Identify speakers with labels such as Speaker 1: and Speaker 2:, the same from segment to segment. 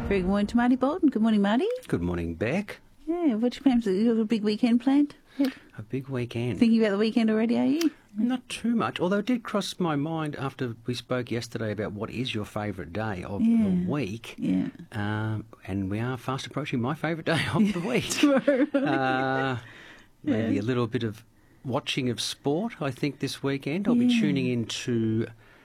Speaker 1: Very good morning to Marty Bolton. Good morning, Marty.
Speaker 2: Good morning, Beck.
Speaker 1: Yeah, what's your plans? You got a big weekend planned? Yep.
Speaker 2: A big weekend.
Speaker 1: Thinking about the weekend already, are you?
Speaker 2: Not too much, although it did cross my mind after we spoke yesterday about what is your favourite day of the week.
Speaker 1: Yeah.
Speaker 2: And we are fast approaching my favourite day of the week.
Speaker 1: Tomorrow.
Speaker 2: Maybe a little bit of watching of sport, I think, this weekend. I'll be tuning into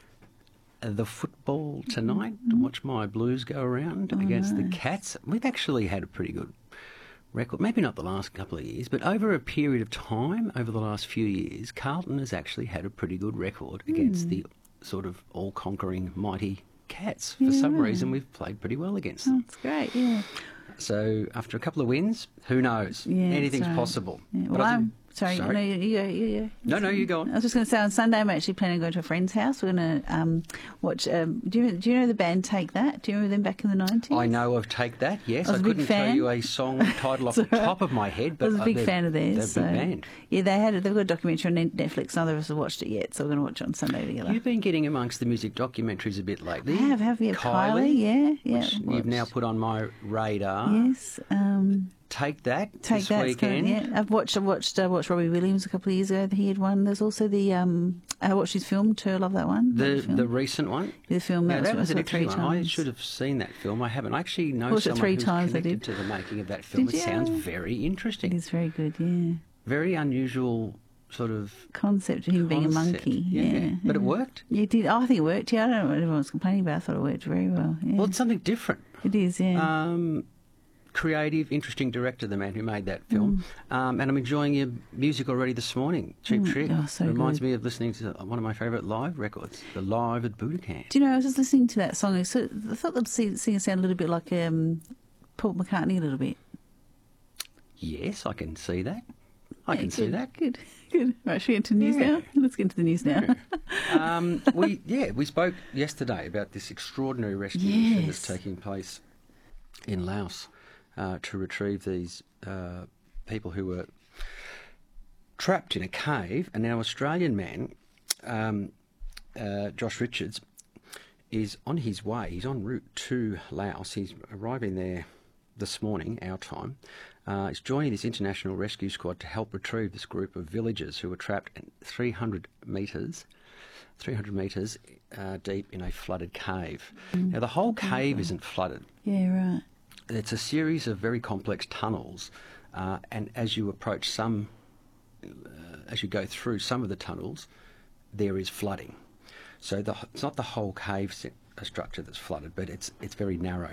Speaker 2: the football tonight to watch my Blues go around against the Cats. We've actually had a pretty good record, maybe not the last couple of years, but over a period of time, over the last few years, Carlton has actually had a pretty good record against the sort of all-conquering mighty Cats. For some reason, we've played pretty well against them.
Speaker 1: That's great, yeah.
Speaker 2: So after a couple of wins, who knows?
Speaker 1: Yeah,
Speaker 2: Anything's
Speaker 1: right.
Speaker 2: possible.
Speaker 1: Yeah.
Speaker 2: But
Speaker 1: Well,
Speaker 2: sorry.
Speaker 1: No, you go.
Speaker 2: No, you go on.
Speaker 1: I was just going to say, on Sunday I'm actually planning on going to a friend's house. We're going to watch... do you know the band Take That? Do you remember them back in the 90s?
Speaker 2: I know of Take That, yes.
Speaker 1: I was a big
Speaker 2: couldn't
Speaker 1: fan.
Speaker 2: tell you a song title off the top of my head, but
Speaker 1: I was a big fan of theirs.
Speaker 2: They're a big band.
Speaker 1: Yeah, they've got a documentary on Netflix. Neither of us have watched it yet, so we're going to watch it on Sunday together.
Speaker 2: You've been getting amongst the music documentaries a bit lately.
Speaker 1: I have, yeah. Kylie, yeah.
Speaker 2: Which you've now put on my radar.
Speaker 1: Yes.
Speaker 2: Take That
Speaker 1: Take
Speaker 2: this
Speaker 1: That.
Speaker 2: weekend.
Speaker 1: Yeah, I've watched Robbie Williams a couple of years ago. He had one. There's also the I watched his film too. I love that one.
Speaker 2: The recent one.
Speaker 1: The film
Speaker 2: That was an
Speaker 1: three
Speaker 2: interesting one. I
Speaker 1: times.
Speaker 2: should have seen that film. I haven't. I actually know
Speaker 1: Watched it
Speaker 2: someone
Speaker 1: three
Speaker 2: who's
Speaker 1: times, I
Speaker 2: connected
Speaker 1: did.
Speaker 2: to the making of that film.
Speaker 1: Did
Speaker 2: It
Speaker 1: you?
Speaker 2: sounds very interesting.
Speaker 1: It is very good. Yeah.
Speaker 2: Very unusual sort of
Speaker 1: Concept of him being a
Speaker 2: concept.
Speaker 1: monkey. Yeah.
Speaker 2: But it worked.
Speaker 1: Yeah, it did. I think it worked. Yeah, I don't know what everyone's complaining about. I thought it worked very well. Yeah.
Speaker 2: Well, it's something different.
Speaker 1: It is. Yeah.
Speaker 2: Creative, interesting director, the man who made that film. And I'm enjoying your music already this morning. Cheap Trick.
Speaker 1: Oh, so
Speaker 2: Reminds
Speaker 1: good.
Speaker 2: me of listening to one of my favourite live records, the Live at Budokan.
Speaker 1: Do you know, I was just listening to that song. I thought the singer sounded a little bit like Paul McCartney a little bit.
Speaker 2: Yes, I can see that. I can see
Speaker 1: good,
Speaker 2: that.
Speaker 1: Good. Right, should we get into the news now? Let's get into the news now.
Speaker 2: We spoke yesterday about this extraordinary rescue mission that's
Speaker 1: Yes.
Speaker 2: taking place in Laos to retrieve these people who were trapped in a cave. And our Australian man, Josh Richards, is on his way. He's en route to Laos. He's arriving there this morning, our time. He's joining this international rescue squad to help retrieve this group of villagers who were trapped at 300 metres deep in a flooded cave. Now, the whole cave isn't flooded.
Speaker 1: Yeah, right.
Speaker 2: It's a series of very complex tunnels, and as you approach as you go through some of the tunnels, there is flooding. So it's not the whole cave structure that's flooded, but it's very narrow.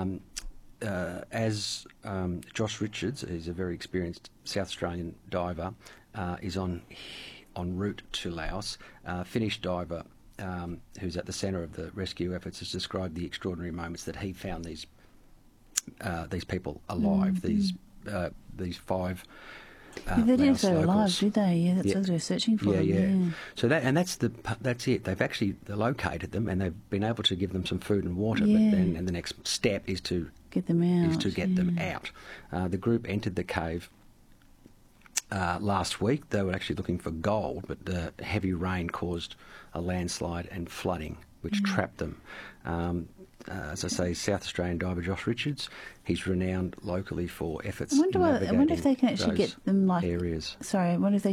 Speaker 2: As Josh Richards, who's a very experienced South Australian diver, is en route to Laos, Finnish diver who's at the centre of the rescue efforts has described the extraordinary moments that he found these people alive. These five.
Speaker 1: They didn't
Speaker 2: Laos
Speaker 1: say alive,
Speaker 2: locals.
Speaker 1: did they? Yeah, that's what they're searching for. them.
Speaker 2: So that's it. They've actually located them and they've been able to give them some food and water.
Speaker 1: Yeah.
Speaker 2: But then the next step is to
Speaker 1: Get them out.
Speaker 2: them out. The group entered the cave last week. They were actually looking for gold, but the heavy rain caused a landslide and flooding, which trapped them. As I say, South Australian diver Josh Richards, he's renowned locally for efforts.
Speaker 1: I wonder if they can actually get them
Speaker 2: areas.
Speaker 1: Sorry, I wonder if they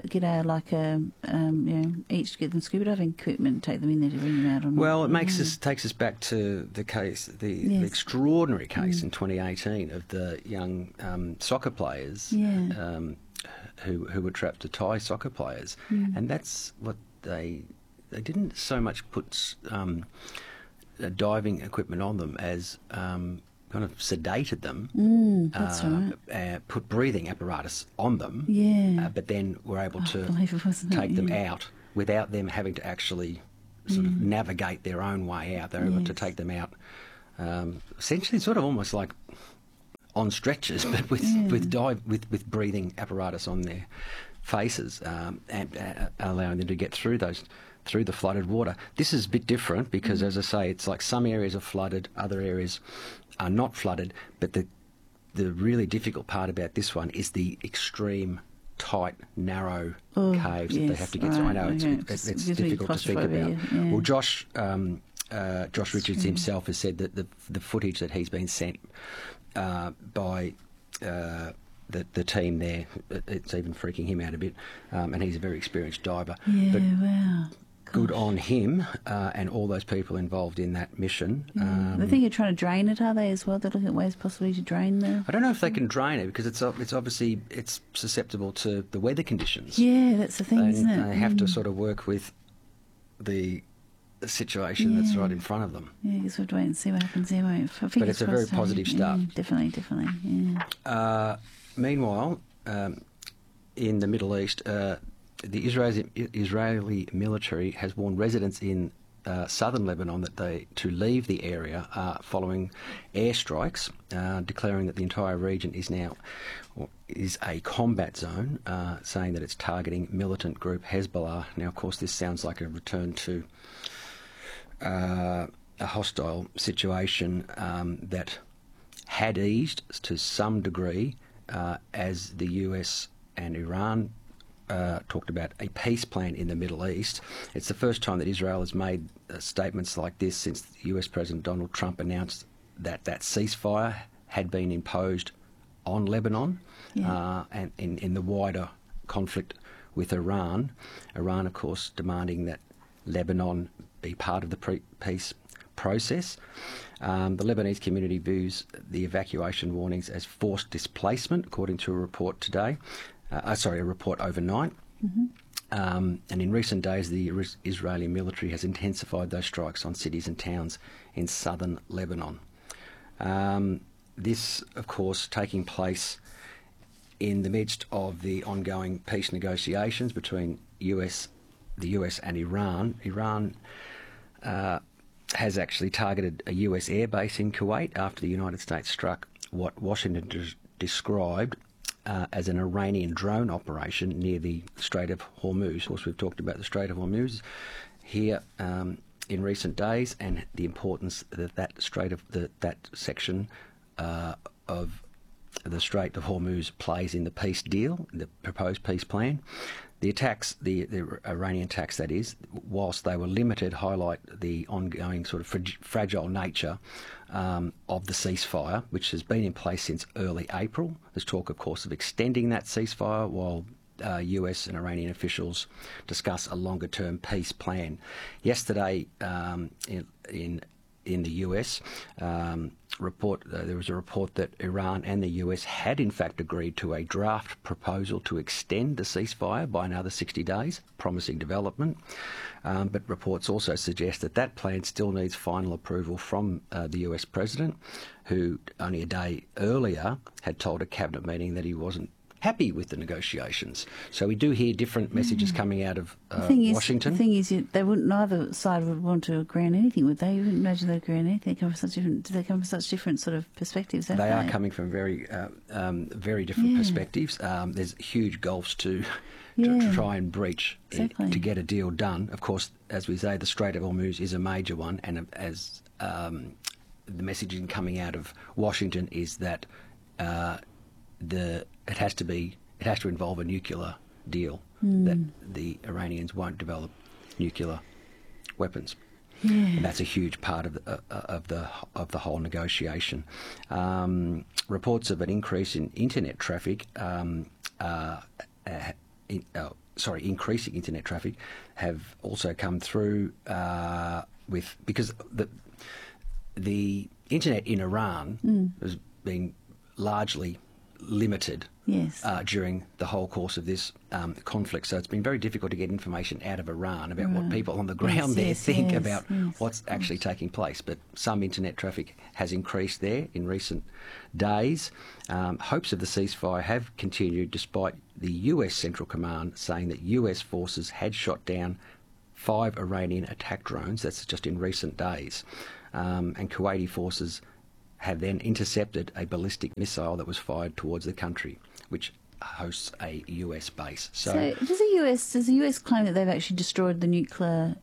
Speaker 1: each get them scuba diving equipment, take them in there to bring them out.
Speaker 2: Well, it takes us back to the case, the extraordinary case in 2018 of the young soccer players who were trapped, the Thai soccer players, and that's what they didn't so much put diving equipment on them as kind of sedated them,
Speaker 1: that's right.
Speaker 2: put breathing apparatus on them, but then were able to take them out without them having to actually sort of navigate their own way out. They're able to take them out, essentially sort of almost like on stretchers, but with breathing apparatus on their faces, and allowing them to get through the flooded water. This is a bit different because, as I say, it's like some areas are flooded, other areas are not flooded, but the really difficult part about this one is the extreme tight, narrow caves that they have to get through. I know it's difficult to think about.
Speaker 1: Yeah.
Speaker 2: Well, Josh Josh Richards himself has said that the footage that he's been sent by the team there, it's even freaking him out a bit, and he's a very experienced diver.
Speaker 1: Yeah, but wow.
Speaker 2: Good on him and all those people involved in that mission.
Speaker 1: They think you're trying to drain it, are they, as well? They're looking at ways possibly to drain the...
Speaker 2: I don't know if they can drain it because it's obviously it's susceptible to the weather conditions.
Speaker 1: Yeah, that's the thing, isn't it?
Speaker 2: They have to sort of work with the situation that's right in front of them.
Speaker 1: Yeah, I guess we'll have to wait and see what happens there, won't we?
Speaker 2: But it's a very positive start.
Speaker 1: Yeah, definitely, yeah.
Speaker 2: Meanwhile, in the Middle East, the Israeli military has warned residents in southern Lebanon that to leave the area following airstrikes, declaring that the entire region is a combat zone, saying that it's targeting militant group Hezbollah. Now, of course, this sounds like a return to a hostile situation that had eased to some degree as the US and Iran talked about a peace plan in the Middle East. It's the first time that Israel has made statements like this since the US President Donald Trump announced that ceasefire had been imposed on Lebanon and in the wider conflict with Iran. Iran, of course, demanding that Lebanon be part of the peace process. The Lebanese community views the evacuation warnings as forced displacement, according to a report today. A report overnight. And in recent days, the Israeli military has intensified those strikes on cities and towns in southern Lebanon. This, of course, taking place in the midst of the ongoing peace negotiations between the US and Iran. Iran has actually targeted a US airbase in Kuwait after the United States struck what Washington described as an Iranian drone operation near the Strait of Hormuz. Of course, we've talked about the Strait of Hormuz here in recent days, and the importance that that section of the Strait of Hormuz plays in the peace deal, the proposed peace plan. The attacks, the Iranian attacks, that is, whilst they were limited, highlight the ongoing sort of fragile nature of the ceasefire, which has been in place since early April. There's talk, of course, of extending that ceasefire while US and Iranian officials discuss a longer-term peace plan. Yesterday, in the US, there was a report that Iran and the US had in fact agreed to a draft proposal to extend the ceasefire by another 60 days, promising development. But reports also suggest that plan still needs final approval from the US president, who only a day earlier had told a cabinet meeting that he wasn't happy with the negotiations. So we do hear different messages coming out of Washington.
Speaker 1: The thing is, neither side would want to agree on anything, would they? You wouldn't imagine they'd agree on anything. They come from such different sort of perspectives, don't they?
Speaker 2: They are coming from very different perspectives. There's huge gulfs to try and breach to get a deal done. Of course, as we say, the Strait of Hormuz is a major one, and as the messaging coming out of Washington is that it has to involve a nuclear deal, that the Iranians won't develop nuclear weapons. Yeah. And that's a huge part of the whole negotiation. Reports of an increase in internet traffic, increasing internet traffic, have also come through because the internet in Iran has been largely limited during the whole course of this conflict. So it's been very difficult to get information out of Iran about what people on the ground think about what's actually taking place. But some internet traffic has increased there in recent days. Hopes of the ceasefire have continued despite the US Central Command saying that US forces had shot down 5 Iranian attack drones. That's just in recent days. And Kuwaiti forces have then intercepted a ballistic missile that was fired towards the country, which hosts a US base.
Speaker 1: So does the US claim that they've actually destroyed the nuclear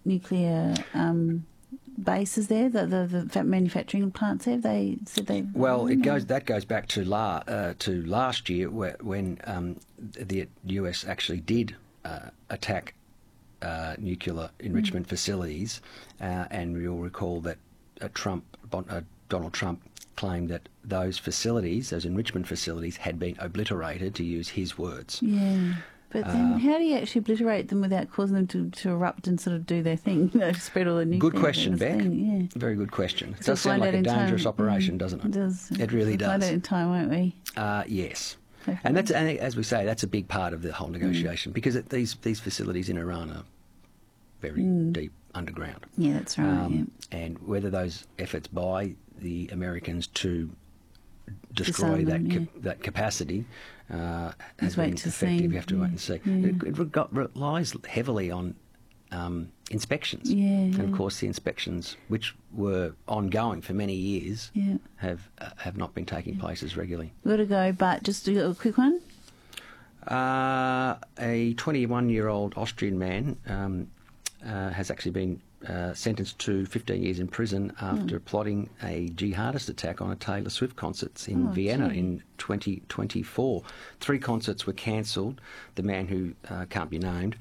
Speaker 1: bases there, the manufacturing plants there? They said they.
Speaker 2: Well, that goes back to last year when the US actually did attack nuclear enrichment facilities, and you'll recall that Donald Trump claimed that those facilities, those enrichment facilities, had been obliterated, to use his words.
Speaker 1: Yeah. But then how do you actually obliterate them without causing them to erupt and sort of do their thing, spread all the nuclear?
Speaker 2: Good question, Beck.
Speaker 1: Yeah.
Speaker 2: Very good question. It does sound like a dangerous operation, doesn't it?
Speaker 1: It does.
Speaker 2: It really does.
Speaker 1: We'll find out in time, won't we?
Speaker 2: Yes.
Speaker 1: Okay.
Speaker 2: And as we say, that's a big part of the whole negotiation, because these facilities in Iran are very deep underground.
Speaker 1: Yeah, that's right.
Speaker 2: And whether those efforts by the Americans to destroy that capacity has been effective. You have to wait and see. It relies heavily on inspections. And of course the inspections, which were ongoing for many years, have not been taking place as regularly.
Speaker 1: We've got to go, but just do a quick one.
Speaker 2: A 21-year-old Austrian man has actually been sentenced to 15 years in prison after plotting a jihadist attack on a Taylor Swift concert in Vienna in 2024. 3 concerts were cancelled. The man, who can't be named,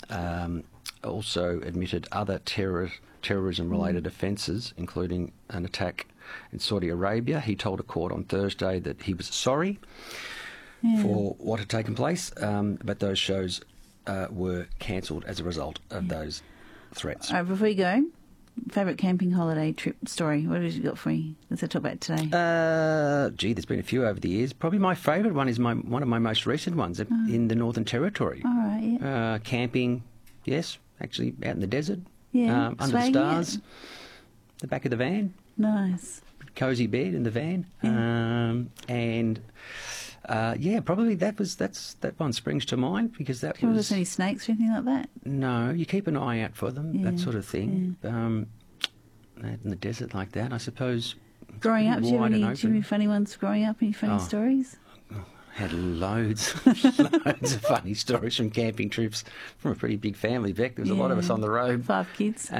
Speaker 2: also admitted other terrorism-related offences, including an attack in Saudi Arabia. He told a court on Thursday that he was sorry for what had taken place, but those shows were cancelled as a result of those threats.
Speaker 1: All right, before you go, favourite camping holiday trip story. What have you got for me? Let's talk about today.
Speaker 2: There's been a few over the years. Probably my favourite one is one of my most recent ones in the Northern Territory.
Speaker 1: All right, yeah.
Speaker 2: Camping, yes, actually out in the desert.
Speaker 1: Yeah,
Speaker 2: under the stars. The back of the van.
Speaker 1: Nice.
Speaker 2: Cosy bed in the van. Probably that one springs to mind, because that
Speaker 1: was...
Speaker 2: was...
Speaker 1: any snakes or anything like that?
Speaker 2: No, you keep an eye out for them, that sort of thing. In the desert like that, I suppose.
Speaker 1: Growing up, do you have any funny ones growing up? Any funny stories?
Speaker 2: Had loads of funny stories from camping trips from a pretty big family, Beck. There was a lot of us on the road.
Speaker 1: 5 kids.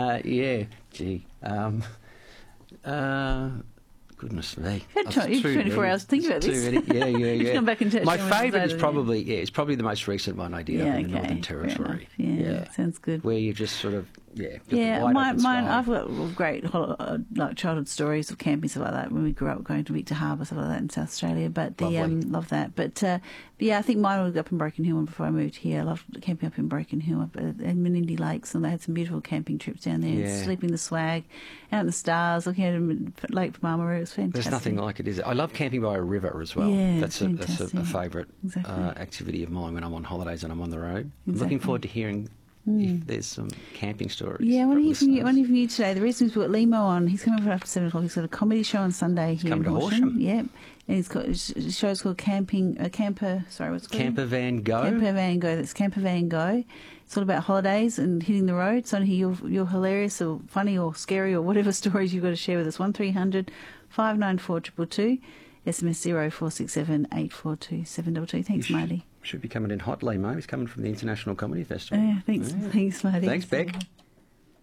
Speaker 2: Goodness me.
Speaker 1: You've 24 hours to think about this.
Speaker 2: Yeah.
Speaker 1: Come back and
Speaker 2: my favourite is probably the most recent one I did up in the Northern Territory.
Speaker 1: Yeah, sounds good.
Speaker 2: Where you just sort of,
Speaker 1: mine, I've got great childhood stories of camping, stuff like that, when we grew up going to Victor Harbour, stuff like that in South Australia. But love that. But I think mine was up in Broken Hill before I moved here. I loved camping up in Broken Hill and Menindee Lakes, and they had some beautiful camping trips down there. Sleeping the swag, out in the stars, looking at Lake Mamaru. It was fantastic.
Speaker 2: There's nothing like it, is it? I love camping by a river as well.
Speaker 1: Yeah,
Speaker 2: that's a favourite activity of mine when I'm on holidays and I'm on the road.
Speaker 1: Exactly.
Speaker 2: I'm looking forward to hearing if there's some camping stories.
Speaker 1: Yeah, I want to hear from you today. The reason we've got Limo on, he's coming over after 7 o'clock. He's got a comedy show on Sunday here in Horsham. Yep. And he's got a show's called Camper Van Go.
Speaker 2: Camper Van Go. That's
Speaker 1: Camper Van Go. It's all about holidays and hitting the road. So you're hilarious or funny or scary or whatever stories you've got to share with us. 1300 594 222. SMS 0467 842 722. Thanks, Marty.
Speaker 2: Should be coming in hot, Limo. He's coming from the International Comedy Festival.
Speaker 1: Yeah, thanks, Marty.
Speaker 2: Thanks, Beck.